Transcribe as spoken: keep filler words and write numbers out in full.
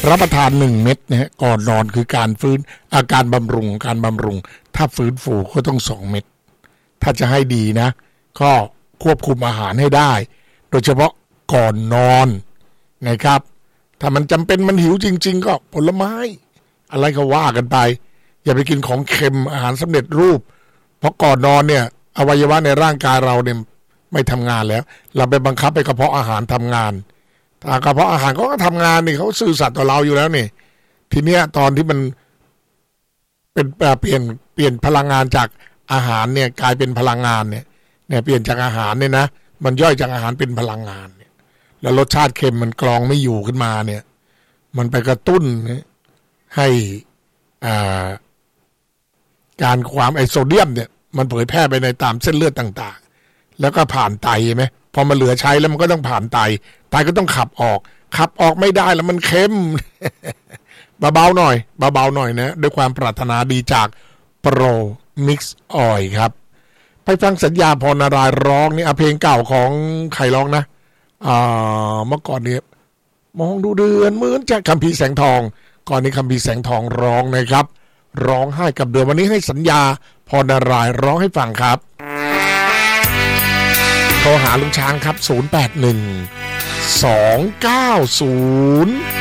รับประทานหนึ่งเม็ดนะฮะก่อนนอนคือการฟื้นอาการบำรุงการบำรุงถ้าฟื้นฟูก็ต้องสองเม็ดถ้าจะให้ดีนะก็ควบคุมอาหารให้ได้โดยเฉพาะก่อนนอนนะครับถ้ามันจำเป็นมันหิวจริงๆก็ผลไม้อะไรก็ว่ากันไปอย่าไปกินของเค็มอาหารสำเร็จรูปเพราะก่อนนอนเนี่ยอวัยวะในร่างกายเราเนี่ยไม่ทำงานแล้วเราไปบังคับไปกระเพาะอาหารทำงานถ้ากระเพาะอาหารเขาก็ทำงานนี่เขาซื่อสัตย์ต่อเราอยู่แล้วนี่ทีเนี้ยตอนที่มันเป็นเปลี่ยนเปลี่ยนพลังงานจากอาหารเนี่ยกลายเป็นพลังงานเนี่ยเนี่ยเปลี่ยนจากอาหารเนี่ยนะมันย่อยจากอาหารเป็นพลังงานเนี่ยแล้วรสชาติเค็มมันกรองไม่อยู่ขึ้นมาเนี่ยมันไปกระตุ้นให้อ่าการความไอโซเดียมเนี่ยมันเผยแพร่ไปในตามเส้นเลือดต่างๆแล้วก็ผ่านไตใช่ไหมพอมันเหลือใช้แล้วมันก็ต้องผ่านไตไตก็ต้องขับออกขับออกไม่ได้แล้วมันเค็ม เบาๆหน่อยเบาๆหน่อยนะด้วยความปรารถนาดีจากโปรมิกซ์ออยล์ครับไปฟังสัญญาพรนารายณ์ร้องนี่เพลงเก่าของใครร้องนะอ่าเมื่อก่อนนี้มองดูเดือนเหมือนจะคัมภีร์แสงทองก่อนนี้คัมภีร์แสงทองร้องนะครับร้องไห้กับเดือนวันนี้ให้สัญญาพรนารายณ์ร้องให้ฟังครับโทรหาลุงช้างครับศูนย์ แปด หนึ่ง สอง เก้า ศูนย์